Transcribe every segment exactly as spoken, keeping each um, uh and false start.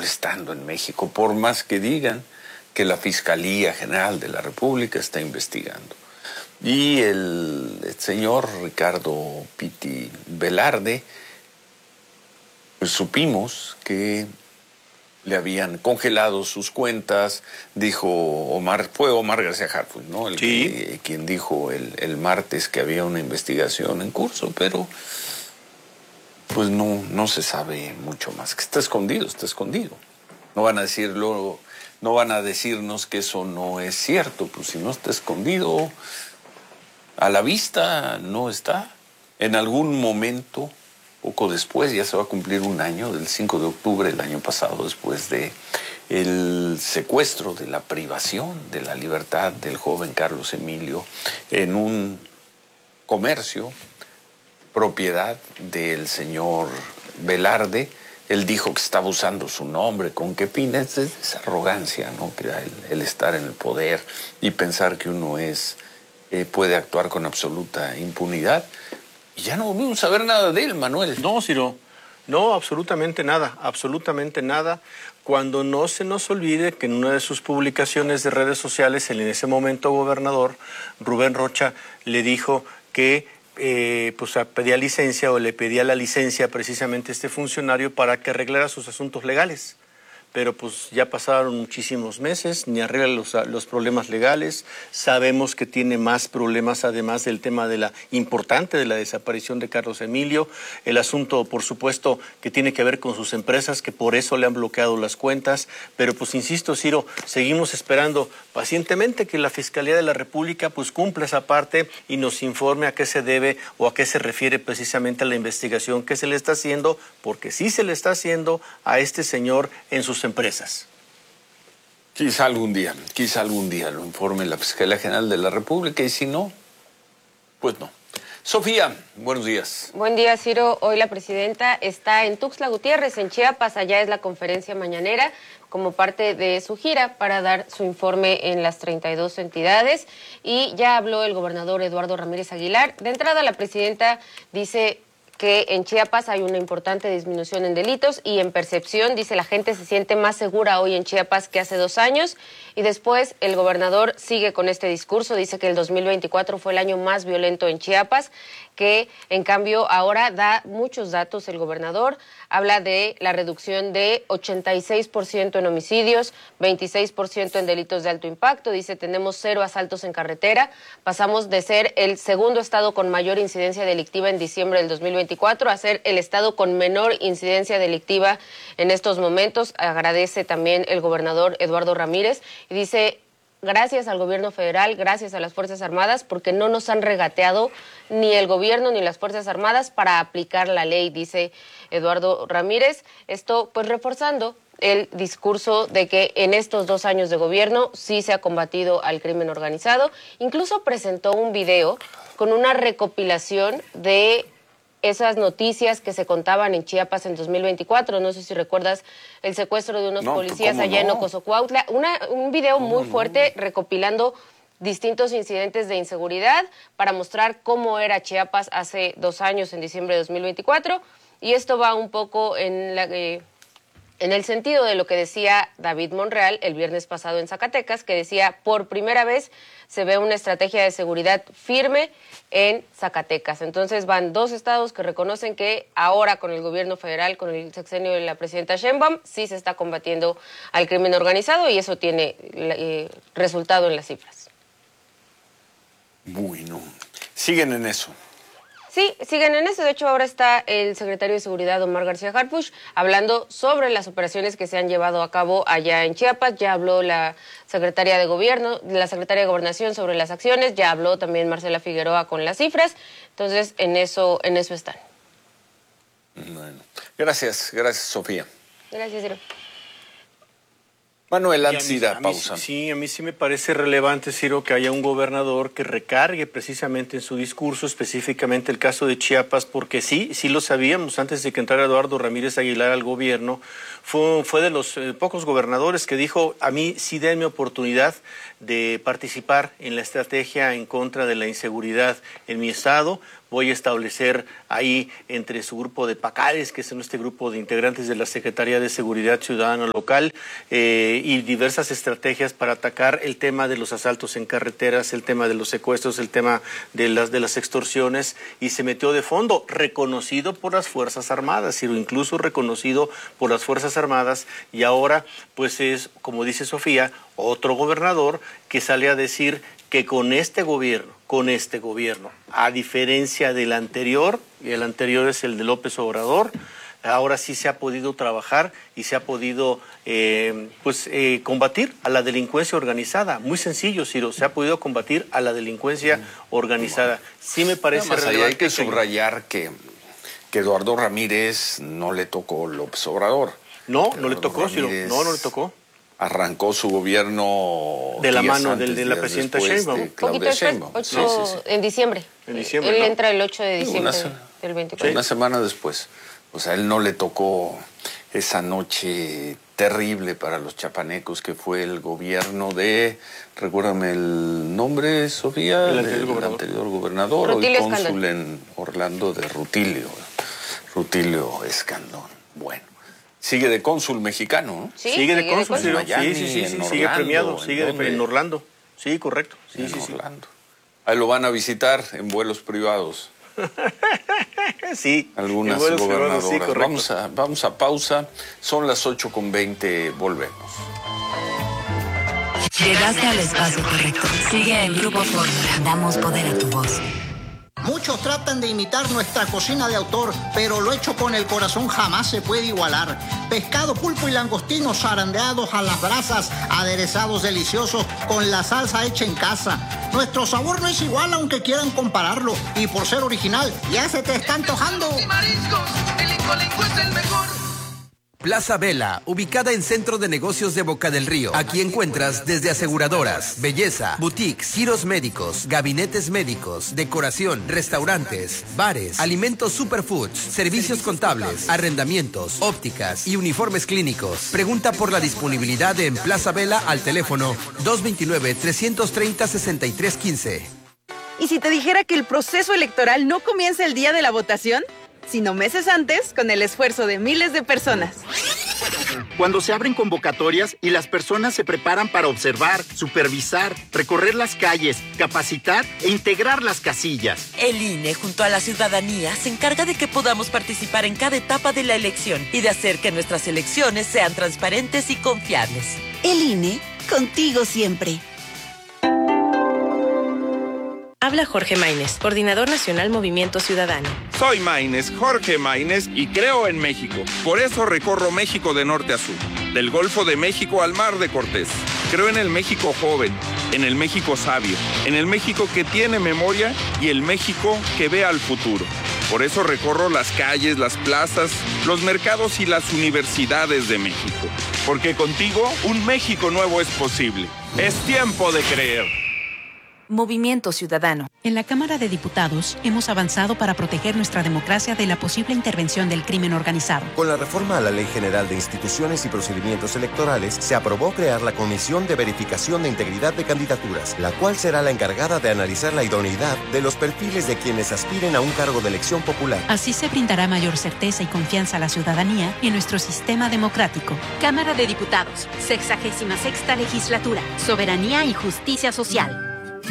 molestando en México, por más que digan que la Fiscalía General de la República está investigando. Y el, el señor Ricardo Pitti Velarde, pues supimos que le habían congelado sus cuentas, dijo Omar, fue Omar García Harfuch, ¿no? El sí. que, quien dijo el, el martes que había una investigación en curso, pero pues no, no se sabe mucho más, que está escondido, está escondido. No van a decirlo, no van a decirnos que eso no es cierto, pues si no está escondido, a la vista no está. En algún momento, poco después, ya se va a cumplir un año, del cinco de octubre del año pasado, después de el secuestro, de la privación de la libertad del joven Carlos Emilio en un comercio, propiedad del señor Velarde. Él dijo que estaba usando su nombre, con qué fin, es esa arrogancia, ¿no? Que el, el estar en el poder y pensar que uno es, eh, puede actuar con absoluta impunidad. Y ya no volvimos a ver nada de él, Manuel. No, Ciro, no, absolutamente nada, absolutamente nada. Cuando no se nos olvide que en una de sus publicaciones de redes sociales, el en ese momento gobernador, Rubén Rocha, le dijo que eh, pues pedía licencia o le pedía la licencia precisamente a este funcionario para que arreglara sus asuntos legales. Pero pues ya pasaron muchísimos meses, ni arregla los, los problemas legales. Sabemos que tiene más problemas, además del tema de la importante de la desaparición de Carlos Emilio. El asunto, por supuesto, que tiene que ver con sus empresas, que por eso le han bloqueado las cuentas. Pero pues insisto, Ciro, seguimos esperando pacientemente que la Fiscalía de la República pues cumpla esa parte y nos informe a qué se debe o a qué se refiere precisamente la investigación que se le está haciendo, porque sí se le está haciendo a este señor en sus empresas. Quizá algún día, quizá algún día lo informe la Fiscalía General de la República y si no, pues no. Sofía, buenos días. Buen día, Ciro. Hoy la presidenta está en Tuxtla Gutiérrez, en Chiapas. Allá es la conferencia mañanera como parte de su gira para dar su informe en las treinta y dos entidades. Y ya habló el gobernador Eduardo Ramírez Aguilar. De entrada, la presidenta dice que en Chiapas hay una importante disminución en delitos y en percepción, dice, la gente se siente más segura hoy en Chiapas que hace dos años. Y después el gobernador sigue con este discurso, dice que el dos mil veinticuatro fue el año más violento en Chiapas, que en cambio ahora da muchos datos el gobernador, habla de la reducción de ochenta y seis por ciento en homicidios, veintiséis por ciento en delitos de alto impacto, dice tenemos cero asaltos en carretera, pasamos de ser el segundo estado con mayor incidencia delictiva en diciembre del dos mil veinticuatro a ser el estado con menor incidencia delictiva en estos momentos. Agradece también el gobernador Eduardo Ramírez y dice, gracias al gobierno federal, gracias a las Fuerzas Armadas, porque no nos han regateado ni el gobierno ni las Fuerzas Armadas para aplicar la ley, dice Eduardo Ramírez. Esto pues reforzando el discurso de que en estos dos años de gobierno sí se ha combatido al crimen organizado. Incluso presentó un video con una recopilación de esas noticias que se contaban en Chiapas en dos mil veinticuatro. No sé si recuerdas el secuestro de unos no, policías allá no? en Ocosocuautla. Una, un video muy no, fuerte no. recopilando distintos incidentes de inseguridad para mostrar cómo era Chiapas hace dos años, en diciembre de dos mil veinticuatro. Y esto va un poco en la... Eh, en el sentido de lo que decía David Monreal el viernes pasado en Zacatecas, que decía, por primera vez se ve una estrategia de seguridad firme en Zacatecas. Entonces van dos estados que reconocen que ahora con el gobierno federal, con el sexenio de la presidenta Sheinbaum, sí se está combatiendo al crimen organizado y eso tiene eh, resultado en las cifras. Bueno, siguen en eso. Sí, siguen en eso. De hecho, ahora está el secretario de Seguridad, Omar García Harfuch, hablando sobre las operaciones que se han llevado a cabo allá en Chiapas. Ya habló la secretaria de Gobierno, la secretaria de Gobernación sobre las acciones. Ya habló también Marcela Figueroa con las cifras. Entonces, en eso, en eso están. Bueno, gracias, gracias, Sofía. Gracias, Ciro. Manuel, antes de ir a pausa. Sí, a mí sí me parece relevante, Ciro, que haya un gobernador que recargue precisamente en su discurso, específicamente el caso de Chiapas, porque sí, sí lo sabíamos antes de que entrara Eduardo Ramírez Aguilar al gobierno, fue, fue de los eh, pocos gobernadores que dijo, a mí sí denme oportunidad de participar en la estrategia en contra de la inseguridad en mi estado. voy a establecer ahí entre su grupo de PACARES, que es este grupo de integrantes de la Secretaría de Seguridad Ciudadana Local, eh, y diversas estrategias para atacar el tema de los asaltos en carreteras, el tema de los secuestros, el tema de las, de las extorsiones, y se metió de fondo, reconocido por las Fuerzas Armadas, y incluso reconocido por las Fuerzas Armadas, y ahora pues es, como dice Sofía, otro gobernador que sale a decir que con este gobierno, con este gobierno, a diferencia del anterior, y el anterior es el de López Obrador, ahora sí se ha podido trabajar y se ha podido eh, pues eh, combatir a la delincuencia organizada. Muy sencillo, Ciro, se ha podido combatir a la delincuencia organizada. Sí me parece más relevante. Hay que subrayar que, que Eduardo Ramírez no le tocó López Obrador. No, no le tocó, Ciro, no, no le tocó. Arrancó su gobierno de la días mano antes, del, de la presidenta Sheinbaum. Un poquito después, ocho, sí, sí, sí. en diciembre. En diciembre, Él ¿no? entra el ocho de diciembre una, del veinticuatro. Una semana después. O sea, él no le tocó esa noche terrible para los chapanecos que fue el gobierno de, recuérdame el nombre, Sofía, el anterior del gobernador, anterior gobernador Rutilio hoy cónsul Escandón. En Orlando de Rutilio, Rutilio Escandón. Bueno. Sigue de cónsul mexicano, ¿no? Sí, sigue de cónsul, en Miami, sí, sí, sí, en sí, Orlando, sigue premiado, ¿en sigue dónde? en Orlando. Sí, correcto. Sí, en sí, sí. Orlando. Ahí lo van a visitar en vuelos privados. Sí, Algunas en vuelos gobernadoras. privados, sí, correcto. vamos, a, vamos a pausa. Son las ocho con veinte. Volvemos. Llegaste al espacio correcto. Sigue en Grupo Fórmula. Damos poder a tu voz. Muchos tratan de imitar nuestra cocina de autor, pero lo hecho con el corazón jamás se puede igualar. Pescado, pulpo y langostinos zarandeados a las brasas, aderezados deliciosos con la salsa hecha en casa. Nuestro sabor no es igual aunque quieran compararlo, y por ser original ya se te está antojando. Mariscos, el Incolinco es el mejor. Plaza Vela, ubicada en Centro de Negocios de Boca del Río. Aquí encuentras desde aseguradoras, belleza, boutiques, giros médicos, gabinetes médicos, decoración, restaurantes, bares, alimentos superfoods, servicios contables, arrendamientos, ópticas y uniformes clínicos. Pregunta por la disponibilidad en Plaza Vela al teléfono dos dos nueve, tres tres cero, seis tres uno cinco. ¿Y si te dijera que el proceso electoral no comienza el día de la votación, sino meses antes, con el esfuerzo de miles de personas? Cuando se abren convocatorias y las personas se preparan para observar, supervisar, recorrer las calles, capacitar e integrar las casillas. El I N E, junto a la ciudadanía, se encarga de que podamos participar en cada etapa de la elección y de hacer que nuestras elecciones sean transparentes y confiables. El I N E, contigo siempre. Habla Jorge Maínez, Coordinador Nacional Movimiento Ciudadano. Soy Maínez, Jorge Maínez, y creo en México. Por eso recorro México de norte a sur, del Golfo de México al Mar de Cortés. Creo en el México joven, en el México sabio, en el México que tiene memoria y el México que ve al futuro. Por eso recorro las calles, las plazas, los mercados y las universidades de México. Porque contigo un México nuevo es posible. Es tiempo de creer. Movimiento Ciudadano. En la Cámara de Diputados hemos avanzado para proteger nuestra democracia de la posible intervención del crimen organizado. Con la reforma a la Ley General de Instituciones y Procedimientos Electorales, se aprobó crear la Comisión de Verificación de Integridad de Candidaturas, la cual será la encargada de analizar la idoneidad de los perfiles de quienes aspiren a un cargo de elección popular. Así se brindará mayor certeza y confianza a la ciudadanía y en nuestro sistema democrático. Cámara de Diputados, sexagésima sexta legislatura, soberanía y justicia social.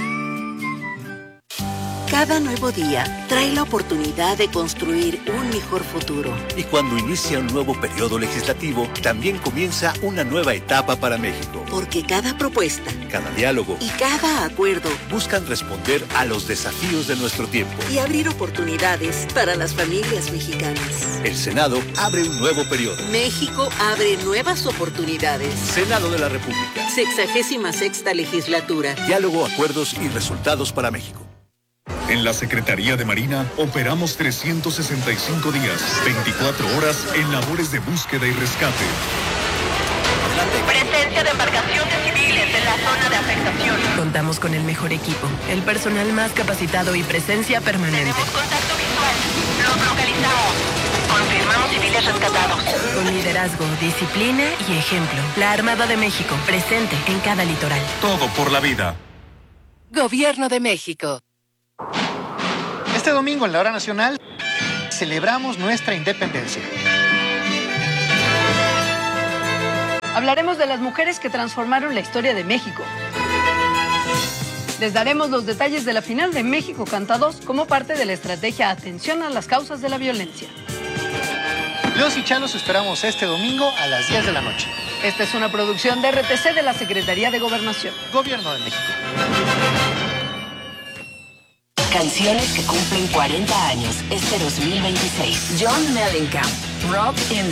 Cada nuevo día trae la oportunidad de construir un mejor futuro. Y cuando inicia un nuevo periodo legislativo, también comienza una nueva etapa para México. Porque cada propuesta, cada diálogo y cada acuerdo buscan responder a los desafíos de nuestro tiempo y abrir oportunidades para las familias mexicanas. El Senado abre un nuevo periodo. México abre nuevas oportunidades. Senado de la República. Sexagésima sexta legislatura. Diálogo, acuerdos y resultados para México. En la Secretaría de Marina operamos trescientos sesenta y cinco días, veinticuatro horas en labores de búsqueda y rescate. Presencia de embarcaciones civiles en la zona de afectación. Contamos con el mejor equipo, el personal más capacitado y presencia permanente. Tenemos contacto visual. Los localizamos. Confirmamos civiles rescatados. Con liderazgo, disciplina y ejemplo. La Armada de México, presente en cada litoral. Todo por la vida. Gobierno de México. Este domingo en la Hora Nacional celebramos nuestra independencia. Hablaremos de las mujeres que transformaron la historia de México. Les daremos los detalles de la final de México Canta dos como parte de la estrategia Atención a las causas de la violencia. Los y Chalos esperamos este domingo a las diez de la noche. Esta es una producción de R T C de la Secretaría de Gobernación. Gobierno de México. Canciones que cumplen cuarenta años este dos mil veintiséis. John Mellencamp, Rock in the